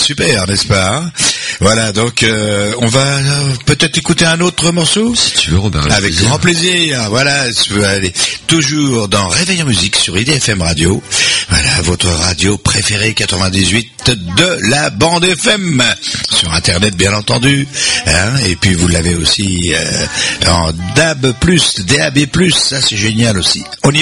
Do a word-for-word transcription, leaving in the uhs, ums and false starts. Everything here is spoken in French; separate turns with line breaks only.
super, n'est-ce pas, hein? Voilà, donc euh, on va euh, peut-être écouter un autre morceau,
si tu veux, Robert.
Avec plaisir. Grand plaisir. Voilà, si tu veux aller toujours dans Réveil en musique sur I D F M Radio. Voilà, votre radio préférée quatre-vingt-dix-huit de la bande F M sur Internet, bien entendu. Hein, et puis vous l'avez aussi euh, en D A B plus, D A B plus, ça c'est génial aussi. On y va.